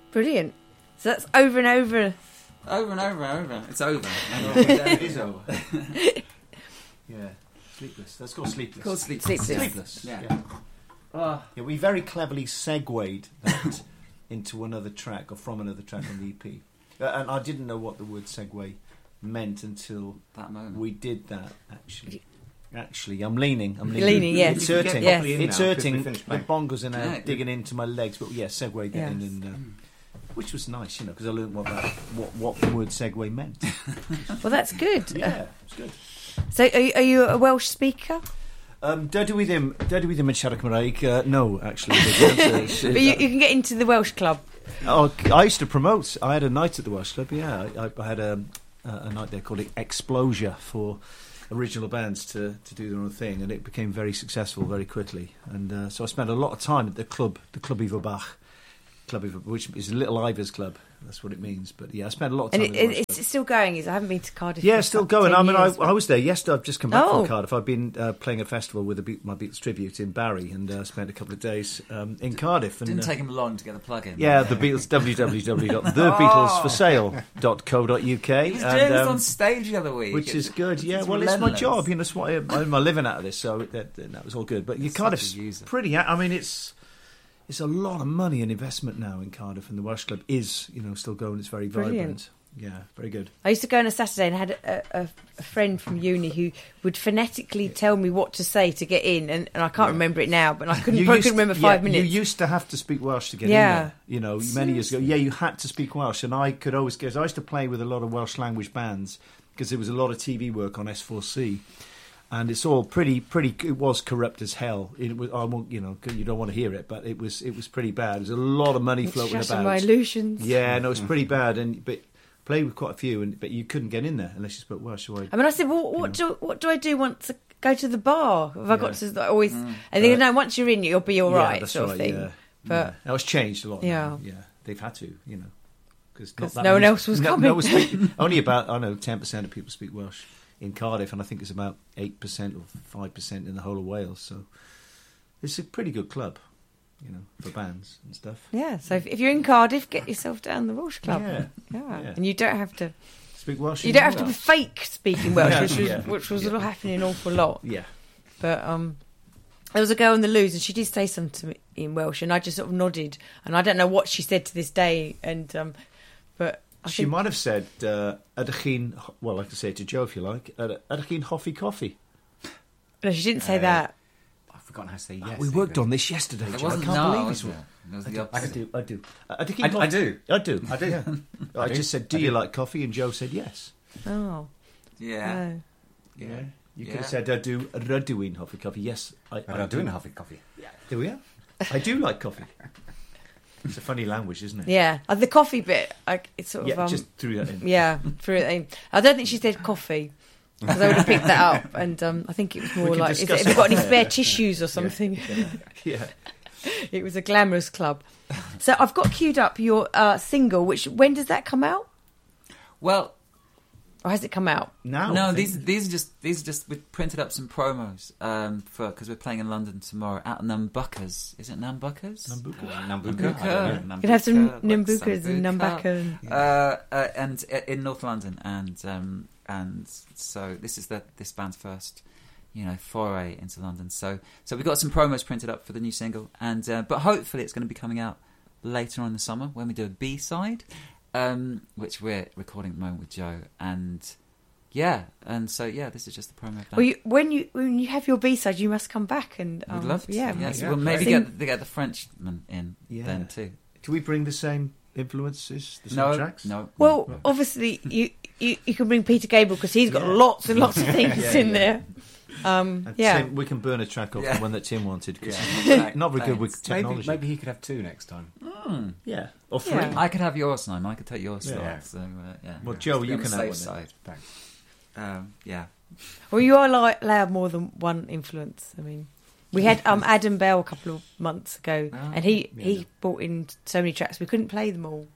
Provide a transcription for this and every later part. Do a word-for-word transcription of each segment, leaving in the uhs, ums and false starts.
Brilliant. So that's over and over. Over and over and over. It's over. It is over. Yeah. Sleepless. That's called Sleepless. Called Sleepless. Sleepless. Sleepless. Yeah. Yeah. Oh. Yeah, we very cleverly segued that into another track, or from another track on the E P. Uh, and I didn't know what the word segue meant until That moment. we did that, actually. Actually, I'm leaning. I'm You're leaning. leaning, yes. It's You can get hurting. Yes. in It's now, 'cause we hurting. finished The playing. bongos are now Yeah. digging into my legs. But yeah, segue getting Yes. in. Uh, which was nice, you know, because I learned what, that, what what the word segue meant. Well, that's good. Yeah, it's good. So, are you, are you a Welsh speaker? Um, Dydw i ddim, dydw i ddim yn siarad Cymraeg. Uh, no, actually. The answer is- But you, you can get into the Welsh club. Oh, I used to promote. I had a night at the Welsh Club. Yeah, I, I had a, a night there called Explosia for original bands to, to do their own thing, and it became very successful very quickly. And uh, so I spent a lot of time at the club, the Club Ivo Bach, Club Ivo, which is Little Ivor's club. That's what it means. But yeah, I spent a lot of time. And it, at the Welsh it's Club. still going, is it? I haven't been to Cardiff. Yeah, for still like going. ten I mean, I, years, but- I was there yesterday. I've just come back Oh. from Cardiff. I've been uh, playing a festival with the Be- my Beatles tribute in Barry, and uh, spent a couple of days um, in Cardiff. And, Didn't uh, take him long to get the plug in. yeah, the Beatles, w w w dot the beatles for sale dot co dot u k. He was doing and, this um, on stage the other week. which is good. Yeah, It's well, it's my relentless. job. You know, it's what I, I'm my living out of this, so that, that was all good. But you Such Cardiff's a user. pretty. I mean, it's it's a lot of money and investment now in Cardiff, and the Welsh Club is, you know, still going. It's very Brilliant. vibrant. Yeah, very good. I used to go on a Saturday and had a, a, a friend from uni who would phonetically tell me what to say to get in, and, and I can't Yeah. remember it now, but I couldn't, You probably used- couldn't remember yeah, five minutes. You used to have to speak Welsh to get Yeah. in there. You know, many years ago. Yeah, you had to speak Welsh, and I could always because I used to play with a lot of Welsh language bands because there was a lot of T V work on S four C, and it's all pretty, pretty. It was corrupt as hell. It was. I won't, you know, you don't want to hear it, but it was. It was pretty bad. There's a lot of money It's floating shattered about. my illusions. Yeah, no, it's pretty bad, and but played with quite a few, and but you couldn't get in there unless you spoke Welsh. So I, I mean, I said, well, what do what do I do once I go to the bar? Have I got Yeah. to always? Mm. And they go, Uh, no, once you're in, you'll be all yeah, right, that's sort right, of thing. Yeah. But yeah. Now it's changed a lot. Yeah. now. yeah, they've had to, you know, because 'Cause no one else was no, coming. No, one speak, only about I know ten percent of people speak Welsh in Cardiff, and I think it's about eight percent or five percent in the whole of Wales. So it's a pretty good club, you know, for bands and stuff. yeah, so if, if you're in Cardiff, get yourself down the Welsh club. Yeah, Yeah. yeah. And you don't have to. Speak Welsh. You in don't have to be Welsh. fake speaking Welsh, Yeah, which was yeah, which was yeah. happening an awful lot. Yeah, But um, there was a girl on the loos, and she did say something to me in Welsh, and I just sort of nodded, and I don't know what she said to this day. And um, but I she think, might have said, uh, "Ydych chi'n," well, I can say it to Joe if you like. "Yd- Ydych chi'n hoffi coffee?" no, she didn't say Uh, that. I've forgotten how to say yes. we worked on this yesterday. It Joe. wasn't I can't no, believe was this it? one. It was I the do, I opposite. do. I do. I, think I, he- I do. I do. I do. Yeah. I, do. just said, "Do I you do. like coffee?" And Joe said, "Yes." Oh, Yeah. no. Yeah. You could Yeah. have said, "I do." Rydw i'n hoffi coffee. Yes, I, But I'm doing half a coffee. Do we? I do like coffee. It's a funny language, isn't it? Yeah, uh, the coffee bit, I, it's sort Yeah, of um, just threw that in. yeah, threw it in. I don't think she said coffee because I would have picked that up, and um, I think it was more can like, is it, discuss have you it got any off spare air. tissues or something? Yeah. It was a glamorous club. So I've got queued up your uh, single. Which when does that come out, Well, or has it come out? Now, no, I think- these these are just these are just we printed up some promos um, for because we're playing in London tomorrow at Nambucas. Is it Nambucas? Nambucas. Uh, Nambuka. Nambuka. I don't know. You could have some Nambucca, like Nambucas and Sambuca. Nambaka. And... Uh, uh, and uh, in North London, and um, and so this is the this band's first, you know, foray into London. So so we've got some promos printed up for the new single, and uh, but hopefully it's going to be coming out later on in the summer when we do a B side, um, which we're recording at the moment with Joe, and yeah, and so yeah, this is just the promo. Of that. Well, you, when you when you have your B side, you must come back and um, We'd love to. Yeah, yes, yeah. we'll maybe Sing- get, get the Frenchman in Yeah. then too. Do we bring the same influences, the same No, tracks? no. Well, no. obviously you, you you can bring Peter Gabriel because he's got Yeah. lots and lots of things Yeah, in yeah. there. Um, And yeah. Tim, we can burn a track off Yeah. the one that Tim wanted because Yeah. he's not very good with Thanks. Maybe, technology. maybe he could have two next time. Mm. Yeah, or three. Yeah. I could have yours, Simon. I could take yours Yeah. slot. Yeah. So, uh, yeah. Well, Yeah. Joe, To be you on the can have safe one then. side. Thanks. Um, yeah. Well, you are li- allowed more than one influence. I mean, we had um, Adam Bell a couple of months ago, Oh, and he, yeah. he brought in so many tracks we couldn't play them all.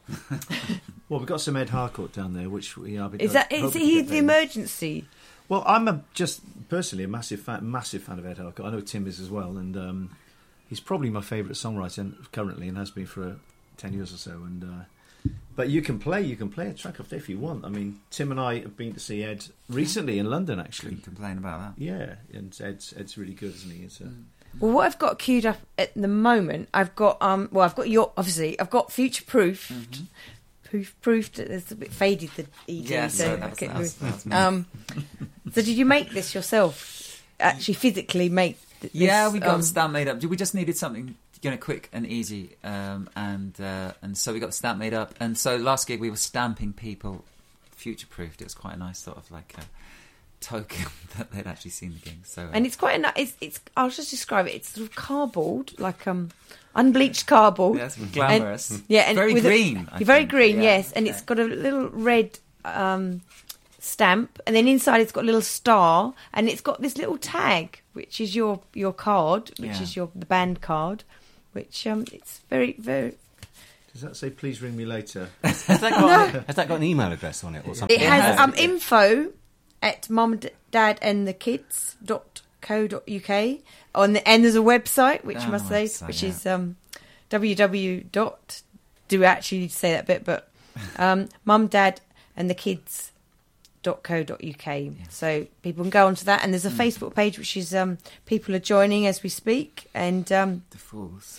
Well, we've got some Ed Harcourt down there, which we are. Is that is he the emergency? Well, I'm a, just personally a massive fan, massive fan of Ed Harcourt. I know Tim is as well, and um, he's probably my favourite songwriter currently, and has been for a, ten years or so, and uh, but you can play you can play a track off there if you want. I mean, Tim and I have been to see Ed recently in London, actually. Couldn't complain about that. Yeah, and Ed's Ed's really good, isn't he? It's a, Well, what I've got queued up at the moment, I've got um, well, I've got your obviously, I've got future proofed, Mhm. proof proofed. It's a bit faded the E D. Yeah, so so that was- okay, that was- that was me. um, so did you make this yourself? Actually, physically make? th- This, Yeah, we got um, the stamp made up. We just needed something, you know, quick and easy, um, and uh, and so we got the stamp made up. And so last gig we were stamping people future-proofed. It was quite a nice sort of like a token that they'd actually seen the gig. So uh, And it's quite a ni- it's it's. I'll just describe it. It's sort of cardboard, like um, unbleached cardboard. yeah, it's glamorous. Yeah, and very with a- green. I very think. green, Yeah, yes, and it's yeah. got a little red um, stamp, and then inside it's got a little star, and it's got this little tag, which is your your card, which Yeah. is your the band card, which um, it's very very. does that say "Please ring me later"? Has that got has that got an email address on it or something? It It has has- um info at mum dad and the kids dot co dot uk on the, and there's a website which Oh, I must the say website, which yeah. is um www dot do we actually need to say that bit but um mum dad and the kids dot co dot uk so people can go onto that, and there's a Mm. Facebook page which is um people are joining as we speak, and um The fools.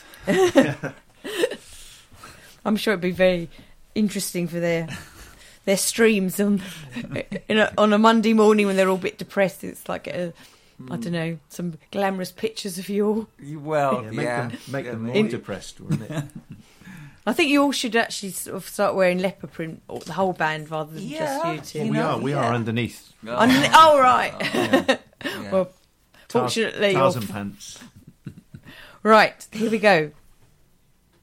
I'm sure it'd be very interesting for their their streams on in a, on a Monday morning when they're all a bit depressed. It's like a, I don't know, some glamorous pictures of you all. You- Well, yeah, yeah, make them make Yeah, them more maybe. depressed, wouldn't it? I think you all should actually sort of start wearing leopard print, or the whole band rather than Yeah, just you Well, two. we know, are we yeah. are underneath Oh, Under- oh right, yeah. well, Tar- fortunately, Tarzan you're- pants. right. Here we go.